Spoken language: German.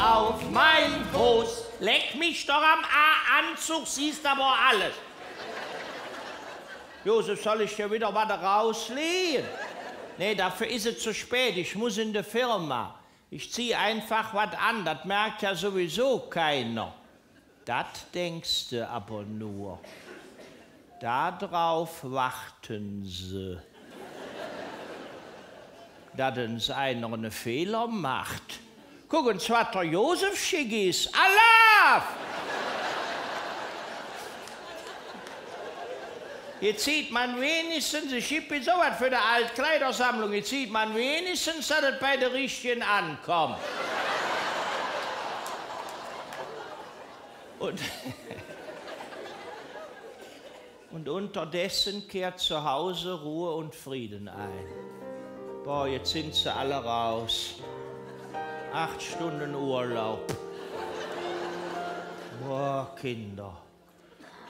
auf mein Fuß. Leck mich doch am Anzug, siehst aber alles. Josef, soll ich dir wieder was rausleihen? Nee, dafür ist es zu spät. Ich muss in die Firma. Ich zieh einfach was an. Das merkt ja sowieso keiner. Das denkst du aber nur. Darauf warten sie. Dass uns einer einen Fehler macht. Gucken, was der Josef schick ist. Allah! Jetzt sieht man wenigstens, ich bin sowas für die Altkleidersammlung, jetzt sieht man wenigstens, dass es bei der Richtigen ankommt. Und unterdessen kehrt zu Hause Ruhe und Frieden ein. Boah, jetzt sind sie alle raus. 8 Stunden Urlaub. Boah, Kinder.